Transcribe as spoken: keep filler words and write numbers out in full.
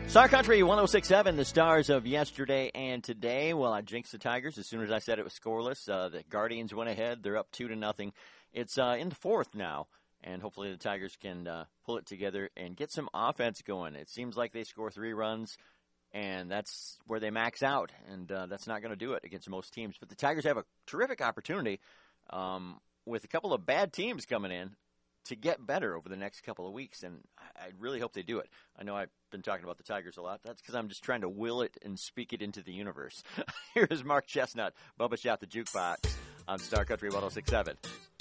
Star Country one oh six point seven, the Stars of yesterday and today. Well, I jinxed the Tigers as soon as I said it was scoreless. Uh, the Guardians went ahead. They're up two to nothing. It's uh, in the fourth now, and hopefully the Tigers can uh, pull it together and get some offense going. It seems like they score three runs, and that's where they max out, and uh, that's not going to do it against most teams. But the Tigers have a terrific opportunity um, with a couple of bad teams coming in to get better over the next couple of weeks, and I really hope they do it. I know I've been talking about the Tigers a lot. That's because I'm just trying to will it and speak it into the universe. Here's Mark Chestnut, Bubba Shot the Jukebox on Star Country one oh six point seven.